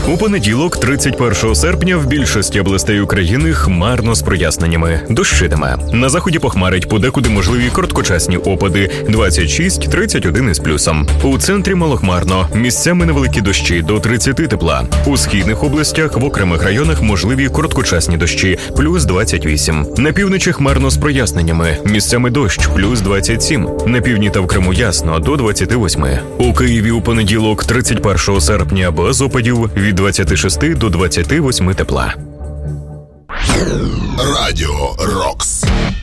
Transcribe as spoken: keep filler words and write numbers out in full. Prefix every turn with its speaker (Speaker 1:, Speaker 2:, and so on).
Speaker 1: У понеділок, тридцять першого серпня, в більшості областей України хмарно з проясненнями. Дощитиме. На заході похмарить, подекуди можливі короткочасні опади двадцять шість - тридцять один із плюсом. У центрі малохмарно, місцями невеликі дощі до тридцяти тепла. У східних областях в окремих районах можливі короткочасні дощі плюс двадцять вісім. На півночі хмарно з проясненнями, місцями дощ плюс двадцять сім. На півдні та в Криму ясно до двадцяти восьми. У Києві у понеділок, тридцять першого серпня, без опадів від двадцяти шести до двадцяти восьми тепла.
Speaker 2: Радіо Рокс.